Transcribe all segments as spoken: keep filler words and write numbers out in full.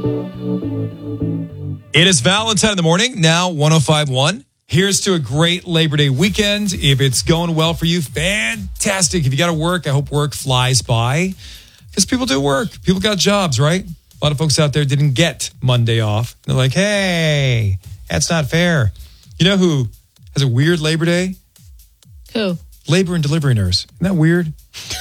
It is Valentine in the morning, now one oh five point one. Here's to a great Labor Day weekend. If it's going well for you, fantastic. If you got to work, I hope work flies by. Because people do work. People got jobs, right? A lot of folks out there didn't get Monday off. They're like, hey, that's not fair. You know who has a weird Labor Day? Who? Labor and delivery nurse. Isn't that weird?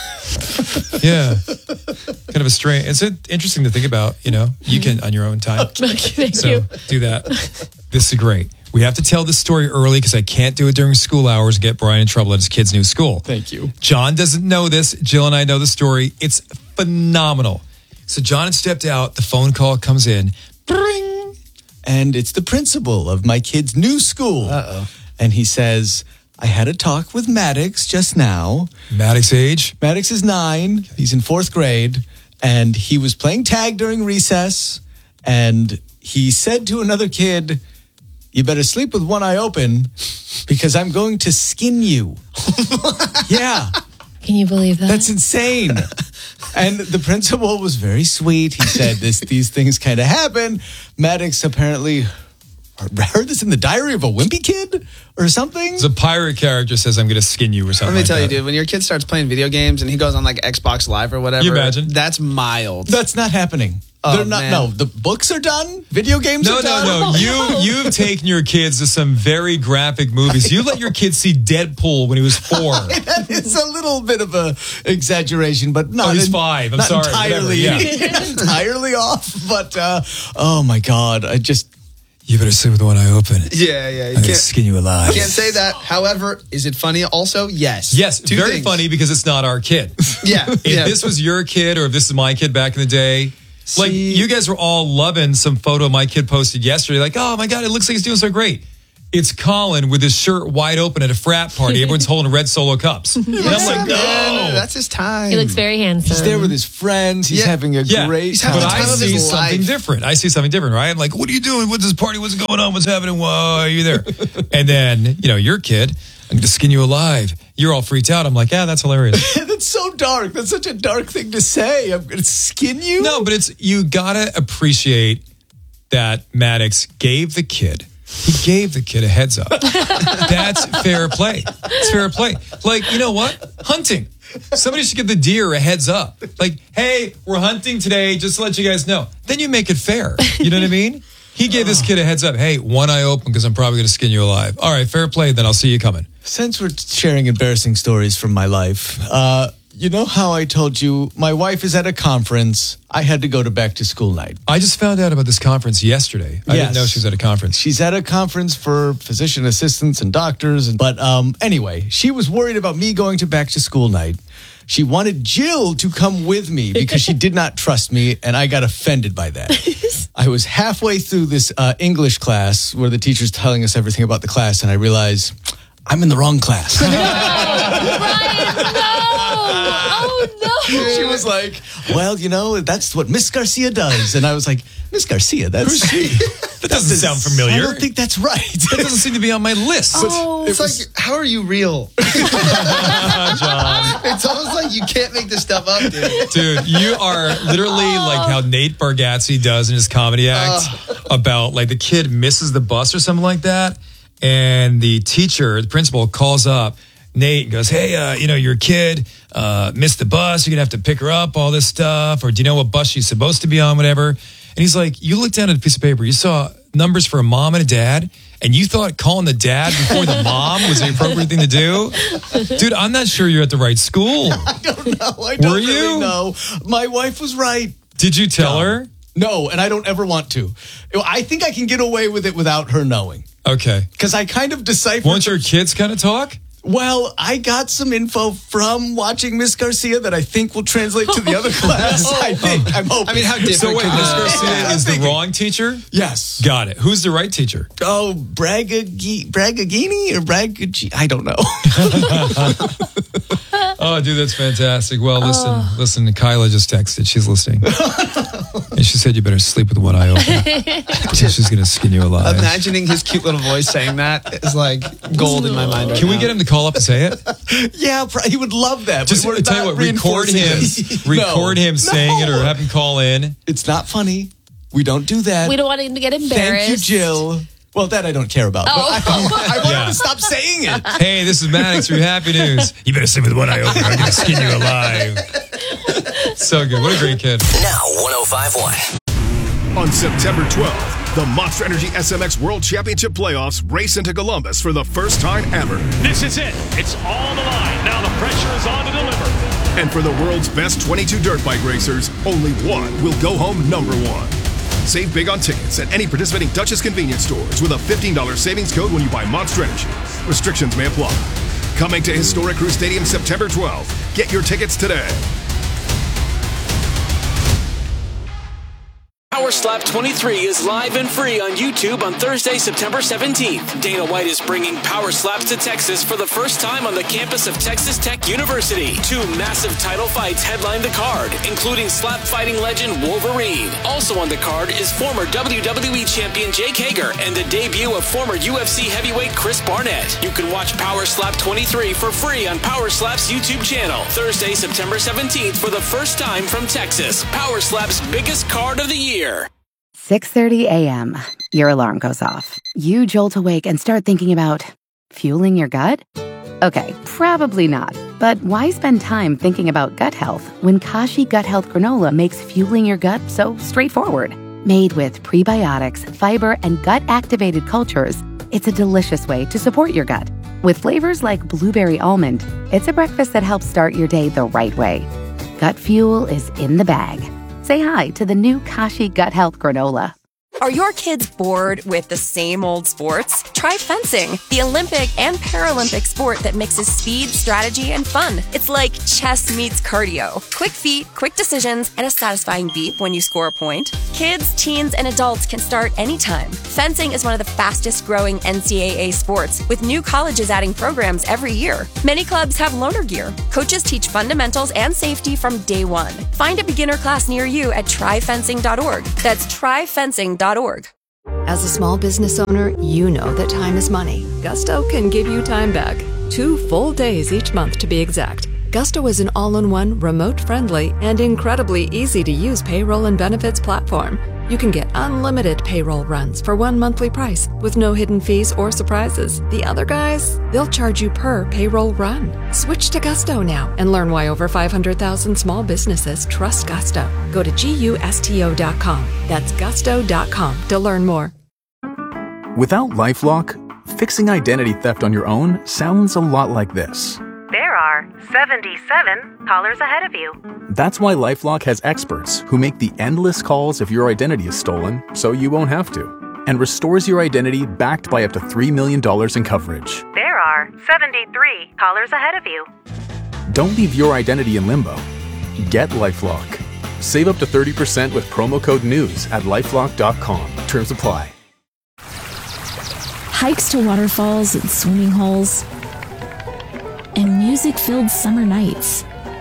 Yeah. Kind of a strange. It's interesting to think about, you know. You can on your own time. Okay, thank so you. do that. This is great. We have to tell this story early because I can't do it during school hours and get Brian in trouble at his kid's new school. Thank you. John doesn't know this. Jill and I know the story. It's phenomenal. So John had stepped out. The phone call comes in. Bring. And it's the principal of my kid's new school. Uh-oh. And he says, I had a talk with Maddox just now. Maddox age? Maddox is nine. He's in fourth grade. And he was playing tag during recess. And he said to another kid, you better sleep with one eye open because I'm going to skin you. Yeah. Can you believe that? That's insane. And the principal was very sweet. He said this, these things kind of happen. Maddox apparently heard this in the diary of a wimpy kid or something. The pirate character says, I'm going to skin you or something. Let me like tell that. you, dude, when your kid starts playing video games and he goes on like Xbox Live or whatever, You imagine? that's mild. That's not happening. Oh, They're not. man. No, the books are done. Video games No, are no, done. no. You, you've taken your kids to some very graphic movies. You let your kids see Deadpool when he was four. That is a little bit of a exaggeration, but not. Oh, he's in- five. I'm not sorry. Entirely, Whatever, entirely off. But uh, oh my God, I just. You better sleep with one eye open. Yeah, yeah. You I'm going to can't, skin you alive. can't say that. However, is it funny also? Yes. Yes, Two very things. funny because it's not our kid. Yeah. If yeah. this was your kid or if this is my kid back in the day, like See- you guys were all loving some photo my kid posted yesterday. Like, oh my God, it looks like he's doing so great. It's Colin with his shirt wide open at a frat party. Everyone's holding red Solo cups. And I'm like, no. That's his time. He looks very handsome. He's there with his friends. He's Yeah. having a Yeah, great He's time. having but the I time of see his something life. different. I see something different, right? I'm like, what are you doing? What's this party? What's going on? What's happening? Why are you there? And then, you know, your kid, I'm going to skin you alive. You're all freaked out. I'm like, yeah, that's hilarious. That's so dark. That's such a dark thing to say. I'm going to skin you. No, but it's, you got to appreciate that Maddox gave the kid, he gave the kid a heads up. That's fair play. It's fair play. Like, you know what? Hunting. Somebody should give the deer a heads up. Like, hey, we're hunting today, just to let you guys know. Then you make it fair. You know what I mean? He gave this kid a heads up. Hey, one eye open because I'm probably going to skin you alive. All right, fair play. Then I'll see you coming. Since we're sharing embarrassing stories from my life, uh, you know how I told you my wife is at a conference. I had to go to back to school night. I just found out about this conference yesterday. I Yes. didn't know she was at a conference. She's at a conference for physician assistants and doctors. And, but um, anyway, she was worried about me going to back to school night. She wanted Jill to come with me because she did not trust me, and I got offended by that. I was halfway through this uh, English class where the teacher's telling us everything about the class, and I realized I'm in the wrong class. Brian, no! Oh, no! She was like, well, you know, that's what Miss Garcia does. And I was like, Miss Garcia, that's... Who's she? That doesn't sound familiar. I don't think that's right. That doesn't seem to be on my list. Oh. It's like, how are you real? John. It's almost like you can't make this stuff up, dude. Dude, you are literally like how Nate Bargatze does in his comedy act about like the kid misses the bus or something like that. And the teacher, the principal calls up Nate and goes, hey, uh, you know, your kid uh, missed the bus. You're going to have to pick her up, all this stuff. Or do you know what bus she's supposed to be on, whatever. And he's like, you looked down at a piece of paper. You saw numbers for a mom and a dad. And you thought calling the dad before the mom was the appropriate thing to do? Dude, I'm not sure you're at the right school. I don't know. I don't Were really you? know. My wife was right. Did you tell her? No, and I don't ever want to. I think I can get away with it without her knowing. Okay. Because I kind of deciphered... Won't your kids kind of talk? Well, I got some info from watching Miss Garcia that I think will translate to the other class. I think. I'm hoping. I mean, how different So wait, could Miss this be? Garcia Yeah, is the thinking- wrong teacher? Yes. Got it. Who's the right teacher? Oh, Bragagi- Bragagini or Bragagi? I don't know. Oh, dude, that's fantastic. Well, listen, listen, Kyla just texted. She's listening. And she said you better sleep with one eye open. Because she's going to skin you alive. Imagining his cute little voice saying that is like gold in my mind right Can we now. get him to call up and say it? Yeah, pr- he would love that. but Just we're tell you not what, record reinforcing him, this. record No. him saying it or No. have him call in. It's not funny. We don't do that. We don't want him to get embarrassed. Thank you, Jill. Well, that I don't care about. Oh. But I, I want Yeah. him to stop saying it. Hey, this is Maddox from Happy News. You better sleep with one eye open. I'm going to skin you alive. So good. What a great kid. Now one oh five point one. On September twelfth, the Monster Energy S M X World Championship Playoffs race into Columbus for the first time ever. This is it. It's all the line. Now the pressure is on to deliver. And for the world's best twenty-two dirt bike racers, only one will go home number one. Save big on tickets at any participating Duchess convenience stores with a fifteen dollars savings code when you buy Monster Energy. Restrictions may apply. Coming to Historic Crew Stadium September twelfth. Get your tickets today. Power Slap twenty-three is live and free on YouTube on Thursday, September seventeenth. Dana White is bringing Power Slaps to Texas for the first time on the campus of Texas Tech University. Two massive title fights headline the card, including slap fighting legend Wolverine. Also on the card is former W W E champion Jake Hager and the debut of former U F C heavyweight Chris Barnett. You can watch Power Slap twenty-three for free on Power Slap's YouTube channel. Thursday, September seventeenth for the first time from Texas. Power Slap's biggest card of the year. six thirty a.m. Your alarm goes off. You jolt awake and start thinking about fueling your gut? Okay, probably not. But why spend time thinking about gut health when Kashi Gut Health Granola makes fueling your gut so straightforward? Made with prebiotics, fiber, and gut-activated cultures, it's a delicious way to support your gut. With flavors like blueberry almond, it's a breakfast that helps start your day the right way. Gut fuel is in the bag. Say hi to the new Kashi Gut Health Granola. Are your kids bored with the same old sports? Try fencing, the Olympic and Paralympic sport that mixes speed, strategy, and fun. It's like chess meets cardio. Quick feet, quick decisions, and a satisfying beep when you score a point. Kids, teens, and adults can start anytime. Fencing is one of the fastest growing N C double A sports, with new colleges adding programs every year. Many clubs have loaner gear. Coaches teach fundamentals and safety from day one. Find a beginner class near you at try fencing dot org. That's try fencing dot org. As a small business owner, you know that time is money. Gusto can give you time back. Two full days each month to be exact. Gusto is an all-in-one, remote-friendly, and incredibly easy-to-use payroll and benefits platform. You can get unlimited payroll runs for one monthly price with no hidden fees or surprises. The other guys, they'll charge you per payroll run. Switch to Gusto now and learn why over five hundred thousand small businesses trust Gusto. Go to gusto dot com. That's gusto dot com to learn more. Without LifeLock, fixing identity theft on your own sounds a lot like this. There are seventy-seven callers ahead of you. That's why LifeLock has experts who make the endless calls if your identity is stolen, so you won't have to, and restores your identity backed by up to three million dollars in coverage. There are seventy-three callers ahead of you. Don't leave your identity in limbo. Get LifeLock. Save up to thirty percent with promo code NEWS at lifelock dot com. Terms apply. Hikes to waterfalls and swimming holes, and music-filled summer nights.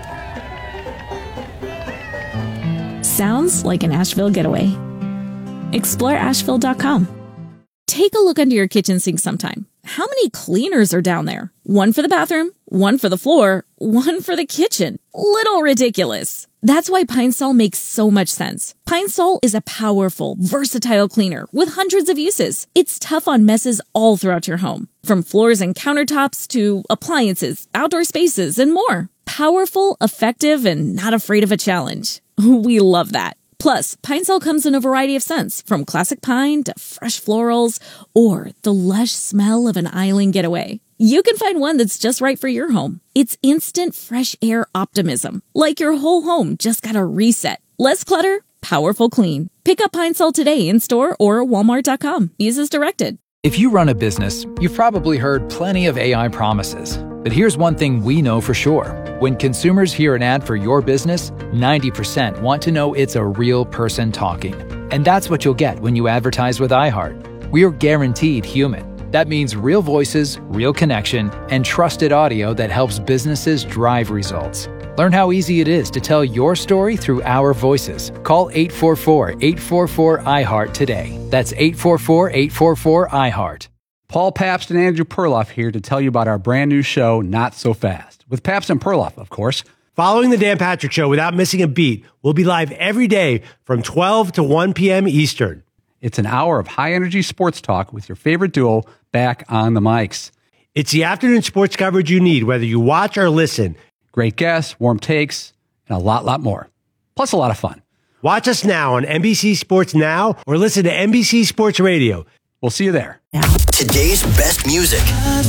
Sounds like an Asheville getaway. Explore asheville dot com. Take a look under your kitchen sink sometime. How many cleaners are down there? One for the bathroom, one for the floor, one for the kitchen. Little ridiculous. That's why Pine Sol makes so much sense. Pine Sol is a powerful, versatile cleaner with hundreds of uses. It's tough on messes all throughout your home, from floors and countertops to appliances, outdoor spaces, and more. Powerful, effective, and not afraid of a challenge. We love that. Plus, Pine Sol comes in a variety of scents, from classic pine to fresh florals, or the lush smell of an island getaway. You can find one that's just right for your home. It's instant fresh air optimism, like your whole home just got a reset. Less clutter, powerful clean. Pick up Pine Sol today in store or walmart dot com. Use as directed. If you run a business, you've probably heard plenty of A I promises. But here's one thing we know for sure. When consumers hear an ad for your business, ninety percent want to know it's a real person talking. And that's what you'll get when you advertise with iHeart. We're guaranteed human. That means real voices, real connection, and trusted audio that helps businesses drive results. Learn how easy it is to tell your story through our voices. Call eight four four, eight four four, I heart today. That's eight four four, eight four four, I heart. Paul Pabst and Andrew Perloff here to tell you about our brand new show, Not So Fast. With Pabst and Perloff, of course. Following the Dan Patrick Show without missing a beat, we'll be live every day from twelve to one p.m. Eastern. It's an hour of high-energy sports talk with your favorite duo back on the mics. It's the afternoon sports coverage you need, whether you watch or listen. Great guests, warm takes, and a lot, lot more. Plus a lot of fun. Watch us now on N B C Sports Now or listen to N B C Sports Radio. We'll see you there. Today's best music.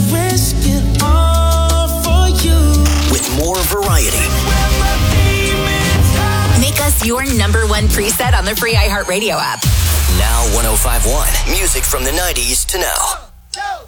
With more variety. Make us your number one preset on the free iHeartRadio app. Now one oh five point one. Music from the nineties to now.